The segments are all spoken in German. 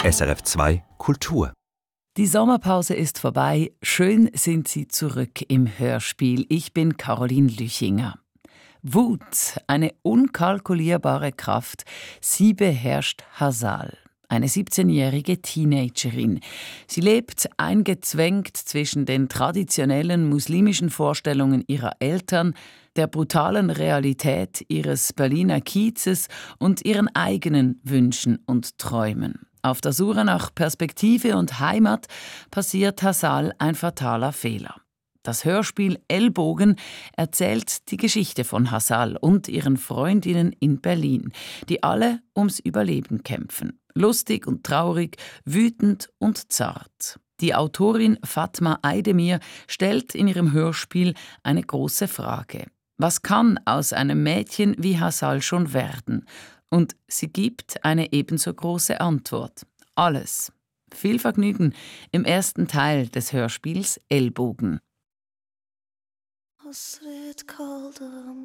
SRF 2 Kultur. Die Sommerpause ist vorbei. Schön sind Sie zurück im Hörspiel. Ich bin Caroline Lüchinger. Wut, eine unkalkulierbare Kraft. Sie beherrscht Hasal, eine 17-jährige Teenagerin. Sie lebt eingezwängt zwischen den traditionellen muslimischen Vorstellungen ihrer Eltern, der brutalen Realität ihres Berliner Kiezes und ihren eigenen Wünschen und Träumen. Auf der Suche nach Perspektive und Heimat passiert Hasal ein fataler Fehler. Das Hörspiel Ellbogen erzählt die Geschichte von Hasal und ihren Freundinnen in Berlin, die alle ums Überleben kämpfen. Lustig und traurig, wütend und zart. Die Autorin Fatma Aydemir stellt in ihrem Hörspiel eine große Frage. Was kann aus einem Mädchen wie Hasal schon werden? Und sie gibt eine ebenso große Antwort. Alles. Viel Vergnügen im ersten Teil des Hörspiels Ellbogen. Hasret kaldım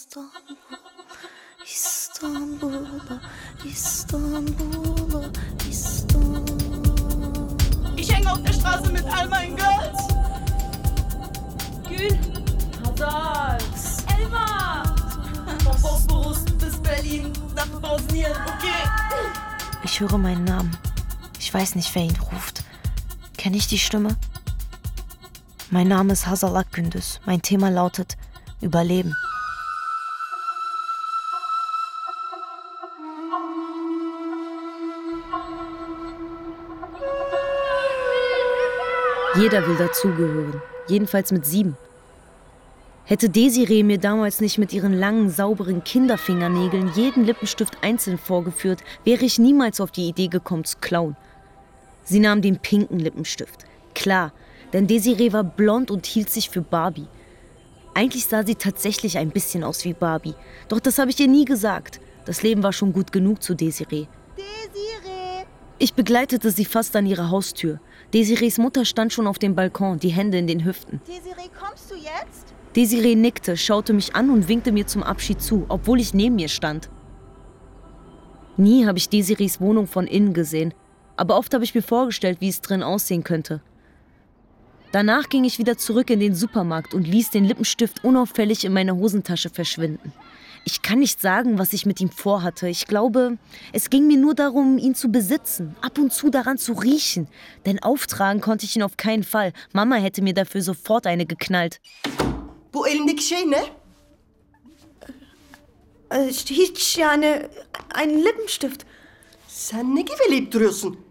İstanbul'a, İstanbul'a, İstanbul. Ich hänge auf der Straße mit all meinen Girls. Gül, Hazar, Elmar. Von Bosporus bis Berlin nach Bosnien, okay? Ich höre meinen Namen. Ich weiß nicht, wer ihn ruft. Kenne ich die Stimme? Mein Name ist Hazal Akgündüz. Mein Thema lautet Überleben. Jeder will dazugehören. Jedenfalls mit 7. Hätte Desiree mir damals nicht mit ihren langen, sauberen Kinderfingernägeln jeden Lippenstift einzeln vorgeführt, wäre ich niemals auf die Idee gekommen zu klauen. Sie nahm den pinken Lippenstift. Klar, denn Desiree war blond und hielt sich für Barbie. Eigentlich sah sie tatsächlich ein bisschen aus wie Barbie. Doch das habe ich ihr nie gesagt. Das Leben war schon gut genug zu Desiree. Desiree! Ich begleitete sie fast an ihre Haustür. Desirees Mutter stand schon auf dem Balkon, die Hände in den Hüften. Desiree, kommst du jetzt? Desiree nickte, schaute mich an und winkte mir zum Abschied zu, obwohl ich neben ihr stand. Nie habe ich Desirees Wohnung von innen gesehen, aber oft habe ich mir vorgestellt, wie es drin aussehen könnte. Danach ging ich wieder zurück in den Supermarkt und ließ den Lippenstift unauffällig in meine Hosentasche verschwinden. Ich kann nicht sagen, was ich mit ihm vorhatte. Ich glaube, es ging mir nur darum, ihn zu besitzen, ab und zu daran zu riechen. Denn auftragen konnte ich ihn auf keinen Fall. Mama hätte mir dafür sofort eine geknallt. Bu elindeki şey ne? Hiç yani, ein Lippenstift. Sen ne geveleyip duruyorsun?